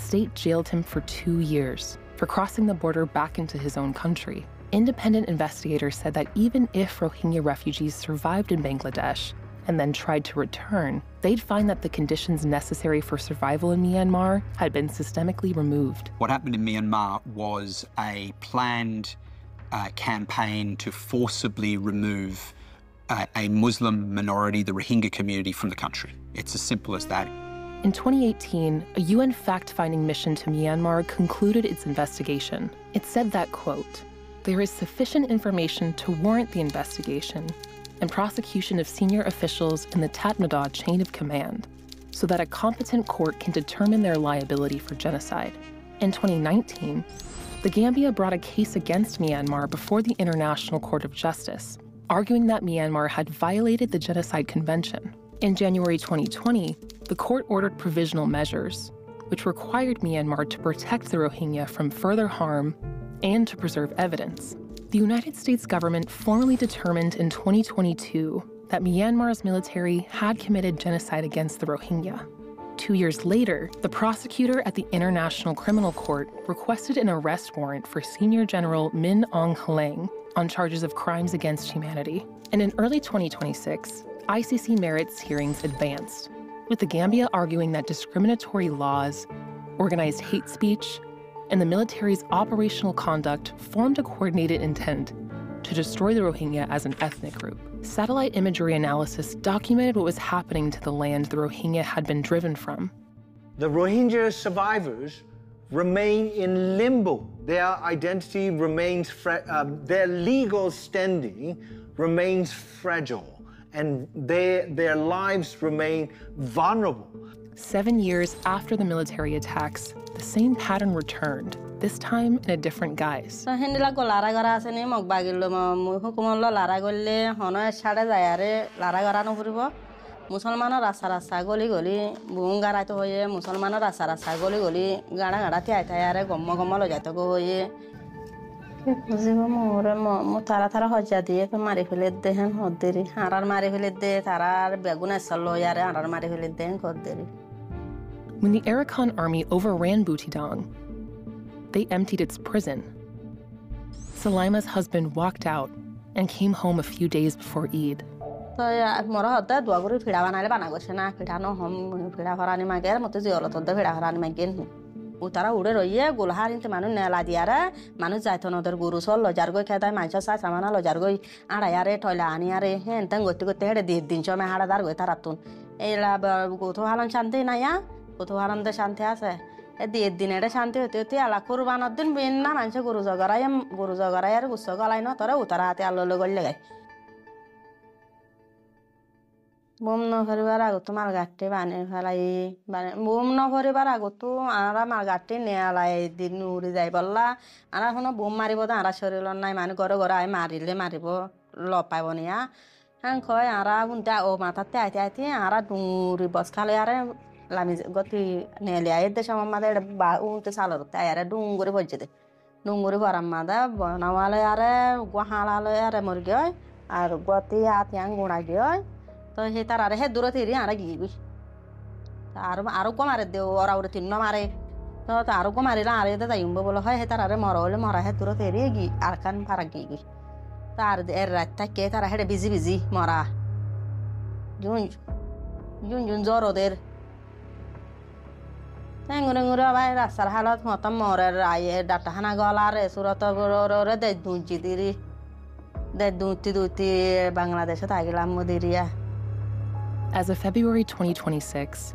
state jailed him for 2 years for crossing the border back into his own country. Independent investigators said that even if Rohingya refugees survived in Bangladesh and then tried to return, they'd find that the conditions necessary for survival in Myanmar had been systemically removed. What happened in Myanmar was a planned campaign to forcibly remove a Muslim minority, the Rohingya community, from the country. It's as simple as that. In 2018, a UN fact-finding mission to Myanmar concluded its investigation. It said that, quote, "There is sufficient information to warrant the investigation and prosecution of senior officials in the Tatmadaw chain of command so that a competent court can determine their liability for genocide." In 2019, the Gambia brought a case against Myanmar before the International Court of Justice, arguing that Myanmar had violated the Genocide Convention. In January 2020, the court ordered provisional measures, which required Myanmar to protect the Rohingya from further harm and to preserve evidence. The United States government formally determined in 2022 that Myanmar's military had committed genocide against the Rohingya. 2 years later, the prosecutor at the International Criminal Court requested an arrest warrant for Senior General Min Aung Hlaing on charges of crimes against humanity. And in early 2026, ICC merits hearings advanced, with the Gambia arguing that discriminatory laws, organized hate speech, and the military's operational conduct formed a coordinated intent to destroy the Rohingya as an ethnic group. Satellite imagery analysis documented what was happening to the land the Rohingya had been driven from. The Rohingya survivors remain in limbo. Their identity remains, their legal standing remains fragile, and their lives remain vulnerable. 7 years after the military attacks, the same pattern returned, this time in a different guise. মুসলমানৰ ৰাস্তা গলি গলি বুংগাৰাইতো হয়ে মুসলমানৰ ৰাস্তা গলি গলি গাড়া গাড়া তিয়াই তিয়াই গম্ম লৈ যাইতো হয়ে বুজিব মোৰ তাৰা হজ্জা দিয়ে তো মাৰি ফেলে দেহেন হদ্দেৰি হাৰাৰ মাৰি ফেলে দে তাৰাৰ বেগুন আসল ইয়াৰে হাৰাৰ মাৰি ফেলে দেন হদ্দেৰি. When the Arakan army overran Butidang, they emptied its prison. Salaima's husband walked out and came home a few days before Eid. মরা হতে দোয়া করে ফিড়া বানাইলে বানা করছে না ফিড়া ন হম ফিড়া হরানি মাগের মতো জিয়লত হতে ফিড়া হরানি মাগেন উতারা উড়ে রইয়ে গোলহার ইনতে মানুষ নেলা দিয়ারে মানুষ যাইতো নদের গরু চল লজার গই খেদায় মাইছ চাই সামানা লজার গই আড়াইয়ারে টয়লা আনিয়ারে হেন তেন গতি গতি হেড়ে দিন চমে হাড়াদার গই তারাতুন এইলা গোথো হালান শান্তি নাইয়া গোথো হালান দে শান্তি আছে দিন এটা শান্তি হতে হতে আলা কুরবানোর দিন বিন না মানুষ গরু জগরাই আর গুচ্ছ গলাই ন তোরা উতারা হাতে আলো গলে গায়. বোম নভরিবার আগতো মাল গাঠতে বানে ফেলাই বোম নভরিবার আগতো আরা মাল গাঠতে নেয়ালাই দিন উড়ি যাই বললা আরা কোনো বোম মারিব তো আরা শরীর নাই মানে ঘরে ঘরে আই মারিলে মারিব লপাইব নিয়া হ্যাঁ কয় আরা উনটা ও মাথাতে আইতে আইতে আরা ডুঙুরি বস খালে আরে লামি গতি নেলে আই দেশ আমার মাদা বা উনতে সালর তাই আরে ডুঙ্গুরি বলছে দে ডুঙ্গুরি গরম মাদা বনাওয়ালে আরে গোহালালে আরে মুরগি হয় আর গতি হাত ইয়াং গুণাই দিয়ে তো সেই তার আরে হে দূরে থেকে আরা গিয়ে গই আরো গো মারে দেও ওরা উড়ে তিন মারে তো আরো গো মারিলা আরে দে যাইব বলে হয় হে তার আরে মরা হলে মরা হে দূরে থেকে গি আর কান ফারা গিয়ে গই তার এর রাত থাকে তারা হেডে বিজি মরা জুন জ্বর ওদের ngurai ngurai vai rasar halat motam morer aye data hana golare surat ore de dunji diri de duti Bangladesh tagilam modiria. As of February 2026,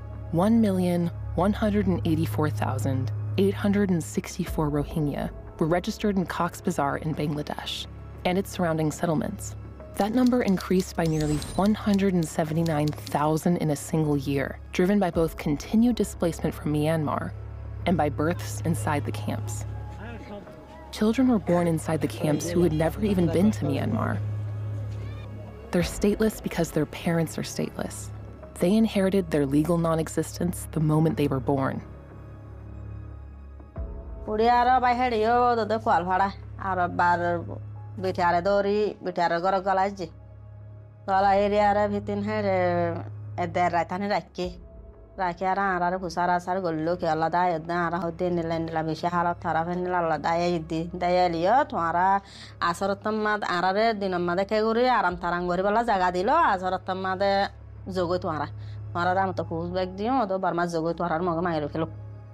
1,184,864 Rohingya were registered in Cox's Bazar in Bangladesh and its surrounding settlements. That number increased by nearly 179,000 in a single year, driven by both continued displacement from Myanmar and by births inside the camps. Children were born inside the camps who had never even been to Myanmar. They're stateless because their parents are stateless. They inherited their legal non-existence the moment they were born. Bitare dori bitare goro galaji gala area ra bhitin he eder raitani rakki Rakiara ara kusara sar gollo ke alla da yadda ara hodde nila bishi hala tarafe nila alla da yiddi da yeliyo to ara asaratamad ara re dinamade ke guri aram tarangori bala jaga dilo asaratamade zogo to ara ram to pus bag diyo to barma zogo to ara mo mailo kilo.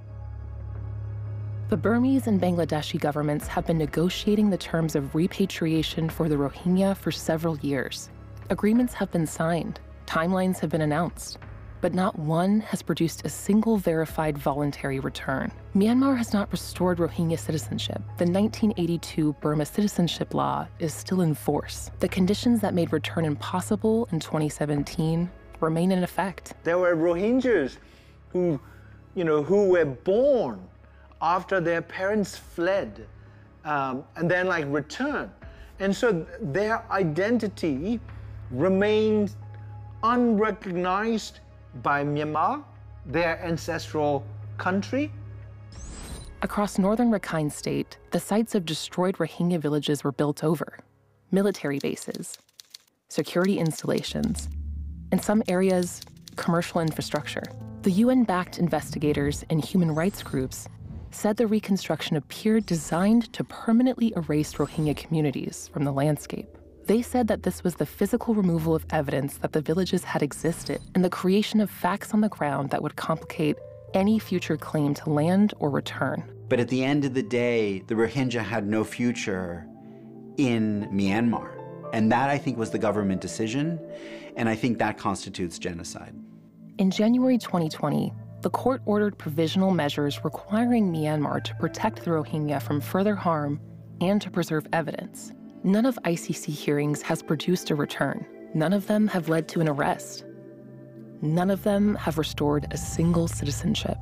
The Burmese and Bangladeshi governments have been negotiating the terms of repatriation for the Rohingya for several years. Agreements have been signed, timelines have been announced, but not one has produced a single verified voluntary return. Myanmar has not restored Rohingya citizenship. The 1982 Burma citizenship law is still in force. The conditions that made return impossible in 2017 remain in effect. There were Rohingyas who were born after their parents fled and then returned. And so their identity remains unrecognized by Myanmar, their ancestral country. Across northern Rakhine State, the sites of destroyed Rohingya villages were built over. Military bases, security installations, in some areas, commercial infrastructure. The UN-backed investigators and human rights groups said the reconstruction appeared designed to permanently erase Rohingya communities from the landscape. They said that this was the physical removal of evidence that the villages had existed and the creation of facts on the ground that would complicate any future claim to land or return. But at the end of the day, the Rohingya had no future in Myanmar. And that, I think, was the government decision, and I think that constitutes genocide. In January 2020, the court ordered provisional measures requiring Myanmar to protect the Rohingya from further harm and to preserve evidence. None of ICC hearings has produced a return. None of them have led to an arrest. None of them have restored a single citizenship.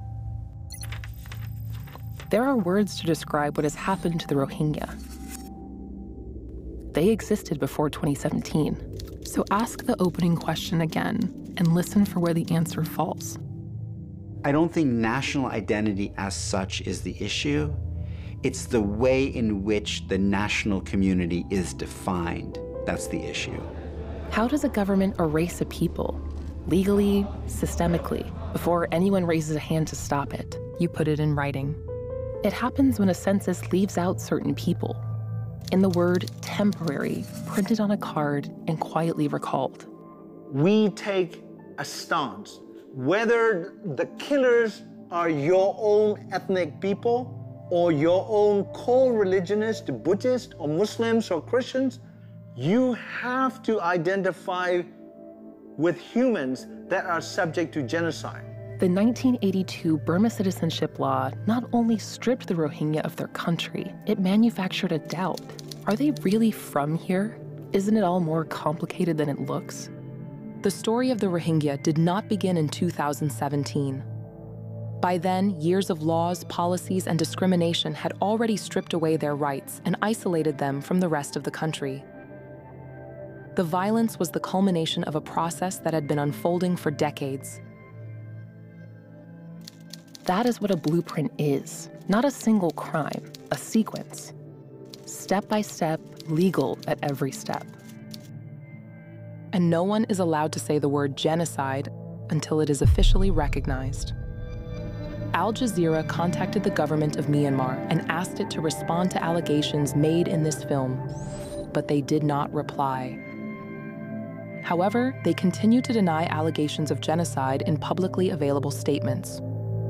There are words to describe what has happened to the Rohingya. They existed before 2017. So ask the opening question again and listen for where the answer falls. I don't think national identity as such is the issue. It's the way in which the national community is defined. That's the issue. How does a government erase a people? Legally, systemically, before anyone raises a hand to stop it. You put it in writing. It happens when a census leaves out certain people. In the word temporary, printed on a card and quietly recalled. We take a stance. Whether the killers are your own ethnic people or your own co-religionists, Buddhists or Muslims or Christians, you have to identify with humans that are subject to genocide. The 1982 Burma citizenship law not only stripped the Rohingya of their country, it manufactured a doubt. Are they really from here? Isn't it all more complicated than it looks? The story of the Rohingya did not begin in 2017. By then, years of laws, policies, and discrimination had already stripped away their rights and isolated them from the rest of the country. The violence was the culmination of a process that had been unfolding for decades. That is what a blueprint is, not a single crime, a sequence. Step by step, legal at every step. And no one is allowed to say the word genocide until it is officially recognized. Al Jazeera contacted the government of Myanmar and asked it to respond to allegations made in this film, but they did not reply. However, they continue to deny allegations of genocide in publicly available statements.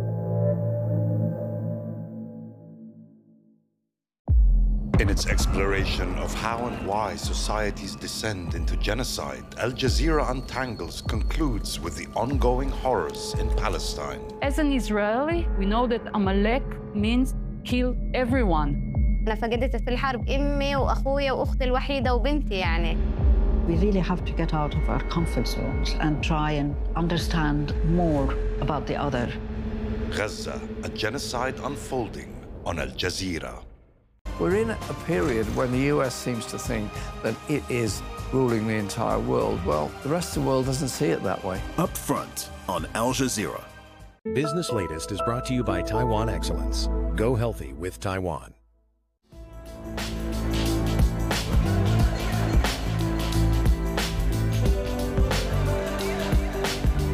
In its exploration of how and why societies descend into genocide, Al Jazeera Untangles concludes with the ongoing horrors in Palestine. As an Israeli, we know that Amalek means kill everyone. أنا فقدت في الحرب أمي وأخويا وأختي الوحيدة وبنتي يعني. We really have to get out of our comfort zones and try and understand more about the other. Gaza, a genocide unfolding on Al Jazeera. We're in a period when the US seems to think that it is ruling the entire world. Well, the rest of the world doesn't see it that way. Up Front on Al Jazeera. Business Latest is brought to you by Taiwan Excellence. Go healthy with Taiwan.